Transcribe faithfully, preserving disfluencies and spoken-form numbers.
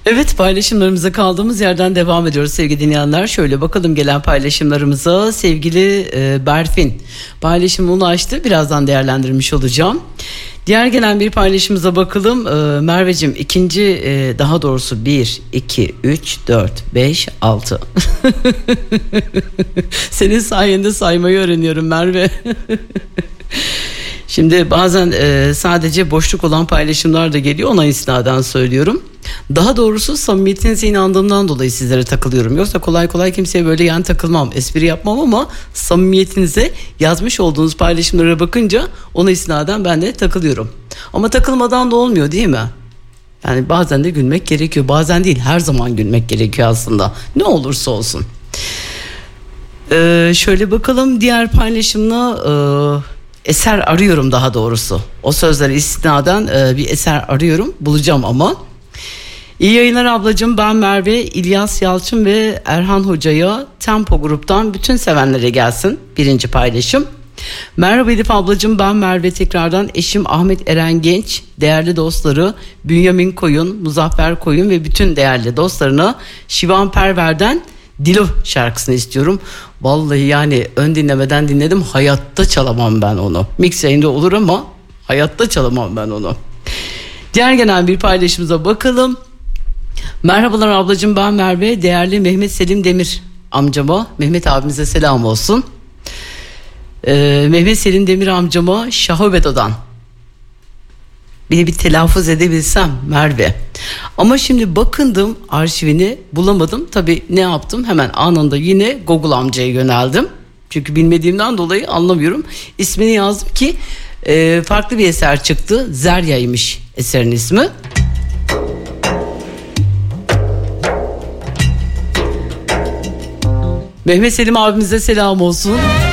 Evet, paylaşımlarımıza kaldığımız yerden devam ediyoruz sevgili dinleyenler. Şöyle bakalım gelen paylaşımlarımıza. Sevgili e, Berfin paylaşımı ulaştı. Birazdan değerlendirmiş olacağım. Diğer gelen bir paylaşımıza bakalım. E, Merveciğim ikinci e, daha doğrusu bir, iki, üç, dört, beş, altı. Senin sayende saymayı öğreniyorum Merve. Şimdi bazen e, sadece boşluk olan paylaşımlar da geliyor, ona istinaden söylüyorum. Daha doğrusu samimiyetinize inandığımdan dolayı sizlere takılıyorum. Yoksa kolay kolay kimseye böyle yan takılmam, espri yapmam ama samimiyetinize, yazmış olduğunuz paylaşımlara bakınca ona istinaden ben de takılıyorum. Ama takılmadan da olmuyor değil mi? Yani bazen de gülmek gerekiyor, bazen değil, her zaman gülmek gerekiyor aslında. Ne olursa olsun. Ee, şöyle bakalım diğer paylaşımla... E, Eser arıyorum daha doğrusu. O sözlere istinaden e, bir eser arıyorum. Bulacağım ama. İyi yayınlar ablacığım. Ben Merve, İlyas Yalçın ve Erhan Hoca'ya Tempo Grup'tan bütün sevenlere gelsin. Birinci paylaşım. Merhaba Elif ablacığım, ben Merve, tekrardan eşim Ahmet Eren Genç, değerli dostları Bünyamin Koyun, Muzaffer Koyun ve bütün değerli dostlarına Şivan Perver'den Dilo şarkısını istiyorum. Vallahi yani ön dinlemeden dinledim, hayatta çalamam ben onu. Mix yayında olur ama hayatta çalamam ben onu. Diğer genel bir paylaşımıza bakalım. Merhabalar ablacığım, ben Merve, değerli Mehmet Selim Demir amcama, Mehmet abimize selam olsun. Ee, Mehmet Selim Demir amcama Şahobedo'dan bir de bir telaffuz edebilsem Merve. Ama şimdi bakındım arşivini bulamadım. Tabii ne yaptım? Hemen anında yine Google amcaya yöneldim. Çünkü bilmediğimden dolayı anlamıyorum. İsmini yazdım ki e, farklı bir eser çıktı. Zerya'ymış eserin ismi. Mehmet Selim abimize selam olsun.